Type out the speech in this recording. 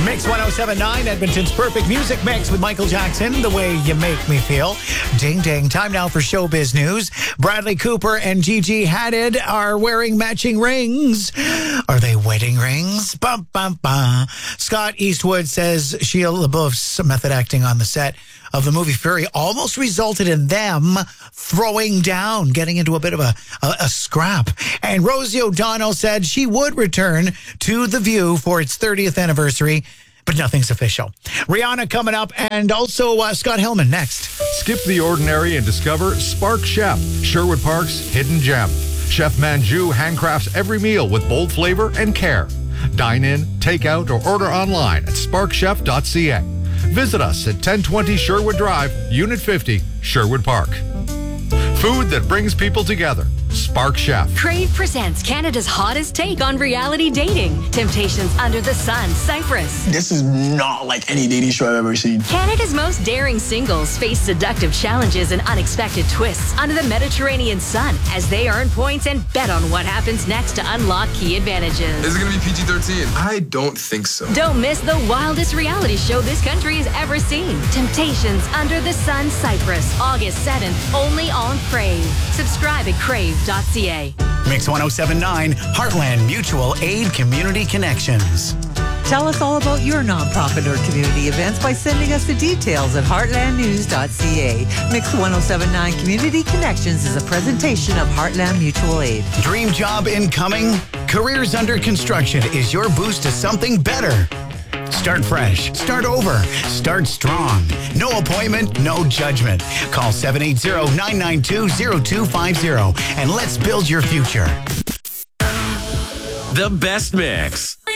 Mix 107.9, Edmonton's perfect music mix with Michael Jackson, The Way You Make Me Feel. Ding, ding. Time now for showbiz news. Bradley Cooper and Gigi Hadid are wearing matching rings. Are they wedding rings? Bum, bum, bum. Scott Eastwood says Shia LaBeouf's method acting on the set of the movie Fury almost resulted in them throwing down, getting into a bit of a scrap. And Rosie O'Donnell said she would return to The View for its 30th anniversary, but nothing's official. Rihanna coming up, and also Scott Hillman next. Skip the ordinary and discover Spark Chef, Sherwood Park's hidden gem. Chef Manju handcrafts every meal with bold flavor and care. Dine in, take out, or order online at sparkchef.ca. Visit us at 1020 Sherwood Drive, Unit 50, Sherwood Park. Food that brings people together. Spark Chef. Crave presents Canada's hottest take on reality dating. Temptations Under the Sun, Cyprus. This is not like any dating show I've ever seen. Canada's most daring singles face seductive challenges and unexpected twists under the Mediterranean sun as they earn points and bet on what happens next to unlock key advantages. Is it going to be PG-13? I don't think so. Don't miss the wildest reality show this country has ever seen. Temptations Under the Sun, Cyprus. August 7th, only on Crave. Subscribe at crave.ca. Mix 107.9, Heartland Mutual Aid Community Connections. Tell us all about your nonprofit or community events by sending us the details at heartlandnews.ca. Mix 107.9 Community Connections is a presentation of Heartland Mutual Aid. Dream job incoming? Careers under construction is your boost to something better. Start fresh. Start over. Start strong. No appointment, no judgment. Call 780-992-0250 and let's build your future. The best mix.